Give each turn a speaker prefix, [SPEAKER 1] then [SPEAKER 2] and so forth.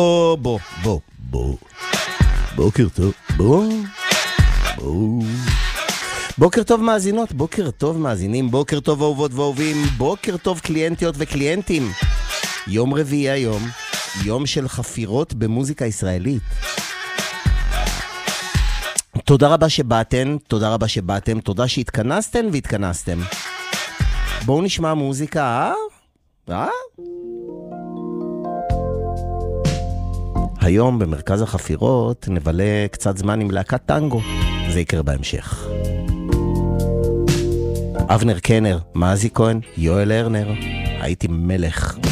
[SPEAKER 1] בוקר טוב, בוקר טוב מאזינות, בוקר טוב מאזינים, בוקר טוב אהובות ואהובים, בוקר טוב קליינטיות וקליינטים. יום רביעי היום, יום של חפירות במוזיקה ישראלית. תודה רבה שבאתם, תודה רבה שבאתם, תודה שהתכנסתם והתכנסתם. בואו נשמע מוזיקה, היום במרכז החפירות נבלה קצת זמן עם להקת טנגו, זה יקרה בהמשך. אבנר קנר, מאזי כהן, יואל הרנר, הייתי מלך.